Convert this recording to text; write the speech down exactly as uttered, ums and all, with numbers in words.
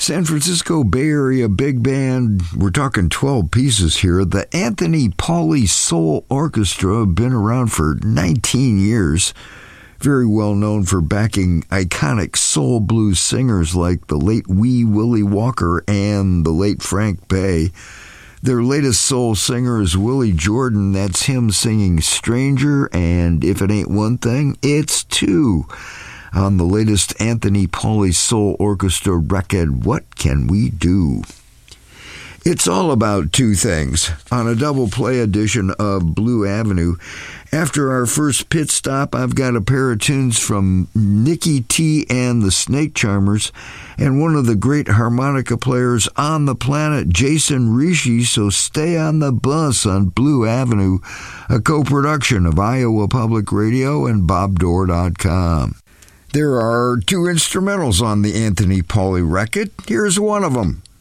San Francisco Bay Area big band, we're talking twelve pieces here. The Anthony Pauley Soul Orchestra have been around for nineteen years. Very well known for backing iconic soul blues singers like the late Wee Willie Walker and the late Frank Bay. Their latest soul singer is Willie Jordan. That's him singing Stranger and If It Ain't One Thing, It's Two on the latest Anthony Pauley Soul Orchestra record, What Can We Do? It's all about two things on a double play edition of Blue Avenue. After our first pit stop, I've got a pair of tunes from Nicky T and the Snake Charmers and one of the great harmonica players on the planet, Jason Rishi. So stay on the bus on Blue Avenue, a co-production of Iowa Public Radio and Bob Dore dot com. There are two instrumentals on the Anthony Pauley record. Here's one of them.